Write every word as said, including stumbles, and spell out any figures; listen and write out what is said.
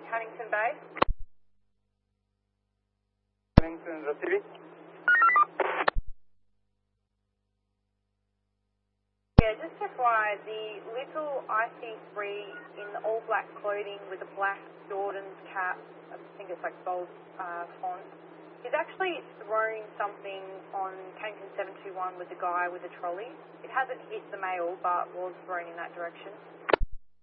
Huntington Bay. Huntington receiving. Yeah, just F Y I, the little I C three in the all black clothing with a black Jordan's cap, I think it's like gold uh, font, is actually throwing something on Cannington seven two one with the guy with the trolley. It hasn't hit the male, but was thrown in that direction.